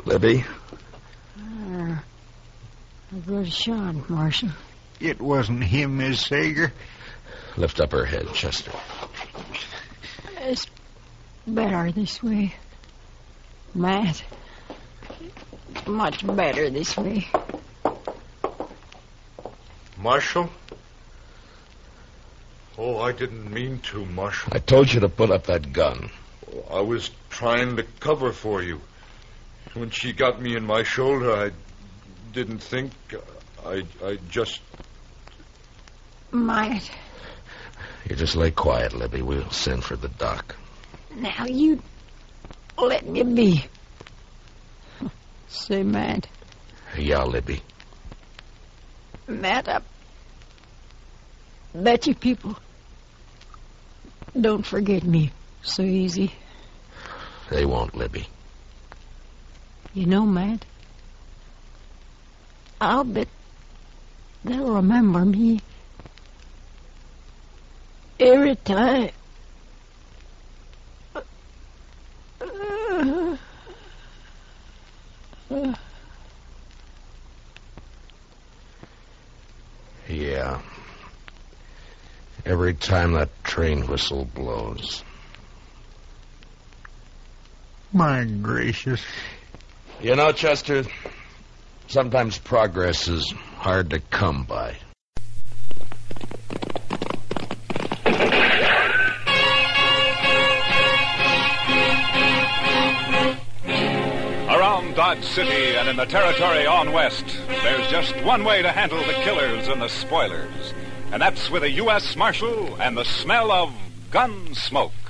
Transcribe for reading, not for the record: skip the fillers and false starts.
Libby? A good shot, Marshal. It wasn't him, Miss Sager. Lift up her head, Chester. It's better this way. Matt, it's much better this way. Marshal? Oh, I didn't mean to, Marshal. I told you to put up that gun. I was trying to cover for you. When she got me in my shoulder, I didn't think. I just... Matt. You just lay quiet, Libby. We'll send for the doc. Now you let me be. Say, Matt. Yeah, Libby. Matt, I bet you people don't forget me so easy. They won't, Libby. You know, Matt, I'll bet they'll remember me every time. Yeah. Every time that train whistle blows. My gracious. You know, Chester, sometimes progress is hard to come by. Around Dodge City and in the territory on west, there's just one way to handle the killers and the spoilers, and that's with a U.S. Marshal and the smell of gun smoke.